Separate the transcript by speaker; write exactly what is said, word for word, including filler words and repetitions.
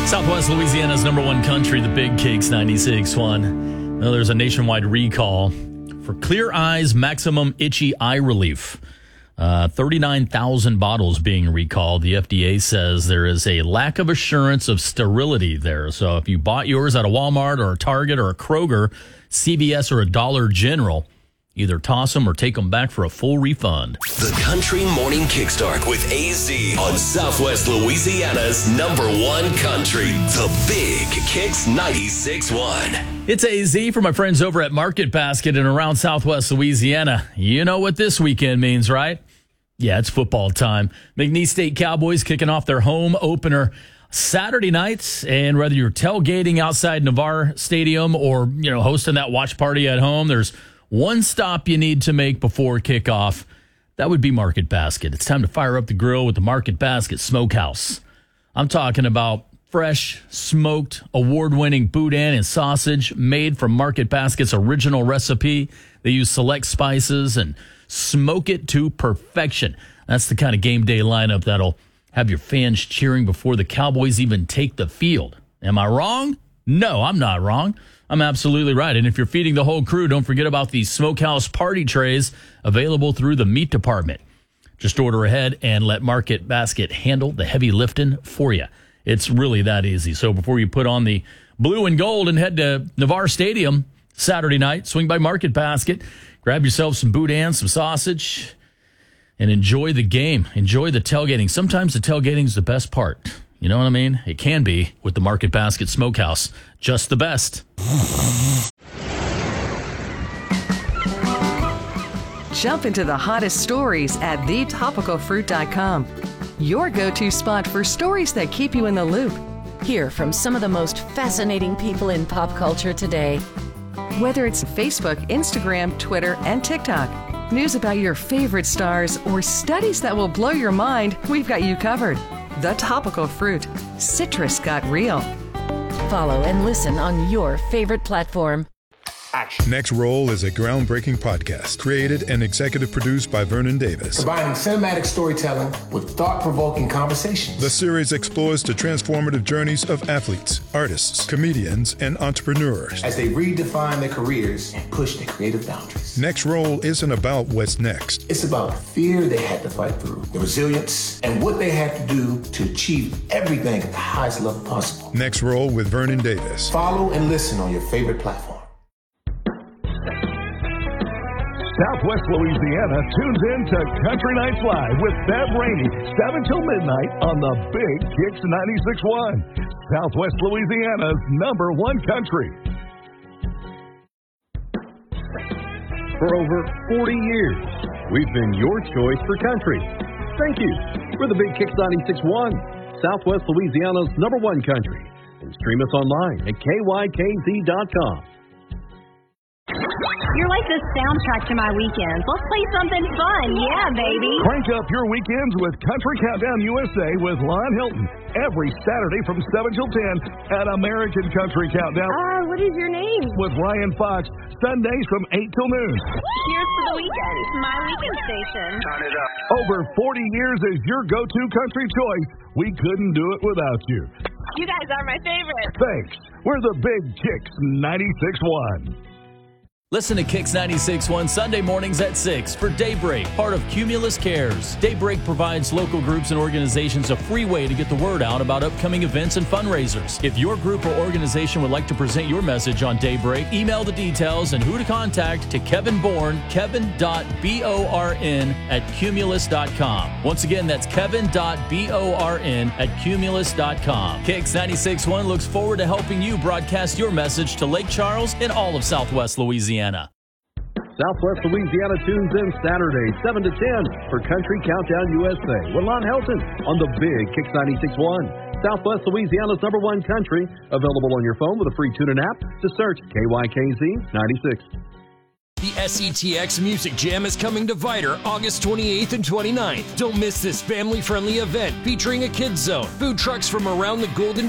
Speaker 1: Southwest Louisiana's number one country, the Big Kicks ninety-six point one. Well, there's a nationwide recall for Clear Eyes Maximum Itchy Eye Relief. Uh, thirty-nine thousand bottles being recalled. The F D A says there is a lack of assurance of sterility there. So if you bought yours at a Walmart or a Target or a Kroger, C V S or a Dollar General, either toss them or take them back for a full refund.
Speaker 2: The Country Morning Kickstart with A Z on Southwest Louisiana's number one country, the Big Kicks ninety-six point one.
Speaker 1: It's A Z for my friends over at Market Basket and around Southwest Louisiana. You know what this weekend means, right? Yeah, it's football time. McNeese State Cowboys kicking off their home opener Saturday nights, and whether you're tailgating outside Navarre Stadium or, you know, hosting that watch party at home, there's one stop you need to make before kickoff. That would be Market Basket. It's time to fire up the grill with the Market Basket Smokehouse. I'm talking about fresh, smoked, award-winning boudin and sausage made from Market Basket's original recipe. They use select spices and smoke it to perfection. That's the kind of game day lineup that'll have your fans cheering before the Cowboys even take the field. Am I wrong? No, I'm not wrong. I'm absolutely right. And if you're feeding the whole crew, don't forget about the Smokehouse party trays available through the meat department. Just order ahead and let Market Basket handle the heavy lifting for you. It's really that easy. So before you put on the blue and gold and head to Navarre Stadium Saturday night, swing by Market Basket, grab yourself some boudin, some sausage, and enjoy the game. Enjoy the tailgating. Sometimes the tailgating is the best part. You know what I mean? It can be with the Market Basket Smokehouse. Just the best.
Speaker 3: Jump into the hottest stories at the topical fruit dot com. Your go-to spot for stories that keep you in the loop.
Speaker 4: Hear from some of the most fascinating people in pop culture today.
Speaker 3: Whether it's Facebook, Instagram, Twitter, and TikTok, news about your favorite stars, or studies that will blow your mind, we've got you covered. The Topical Fruit. Citrus got real.
Speaker 4: Follow and listen on your favorite platform.
Speaker 5: Action. Next Roll is a groundbreaking podcast created and executive produced by Vernon Davis.
Speaker 6: Combining cinematic storytelling with thought-provoking conversations.
Speaker 5: The series explores the transformative journeys of athletes, artists, comedians, and entrepreneurs
Speaker 6: as they redefine their careers and push their creative boundaries.
Speaker 5: Next Roll isn't about what's next.
Speaker 6: It's about the fear they had to fight through, the resilience, and what they had to do to achieve everything at the highest level possible.
Speaker 5: Next Roll with Vernon Davis.
Speaker 6: Follow and listen on your favorite platform.
Speaker 7: Southwest Louisiana tunes in to Country Nights Live with Bev Rainey, seven till midnight on the Big Kicks ninety-six point one. Southwest Louisiana's number one country.
Speaker 8: For over forty years, we've been your choice for country. Thank you. We're the Big Kicks ninety-six point one, Southwest Louisiana's number one country. And stream us online at K Y K Z dot com.
Speaker 9: You're like the soundtrack to my weekends. Let's play something fun. Yeah, baby.
Speaker 7: Crank up your weekends with Country Countdown U S A with Lon Hilton every Saturday from seven till ten at American Country Countdown.
Speaker 9: Uh, what is your name?
Speaker 7: With Ryan Fox, Sundays from eight till noon.
Speaker 9: Here's for the weekend. My weekend station.
Speaker 7: Turn it up. Over forty years as your go-to country choice. We couldn't do it without you.
Speaker 9: You guys are my favorite.
Speaker 7: Thanks. We're the Big Kicks ninety-six point one.
Speaker 1: Listen to Kicks ninety-six point one Sunday mornings at six for Daybreak, part of Cumulus Cares. Daybreak provides local groups and organizations a free way to get the word out about upcoming events and fundraisers. If your group or organization would like to present your message on Daybreak, email the details and who to contact to Kevin Bourne, kevin dot born at cumulus dot com. Once again, that's kevin dot born at cumulus dot com. Kicks ninety-six point one looks forward to helping you broadcast your message to Lake Charles and all of Southwest Louisiana.
Speaker 8: Southwest Louisiana tunes in Saturday, seven to ten for Country Countdown U S A with Lon Helton on the Big Kicks ninety-six point one. Southwest Louisiana's number one country, available on your phone with a free TuneIn app to search K Y K Z ninety-six.
Speaker 10: The S E T X Music Jam is coming to Vidor August twenty-eighth and twenty-ninth. Don't miss this family-friendly event featuring a kids zone, food trucks from around the Golden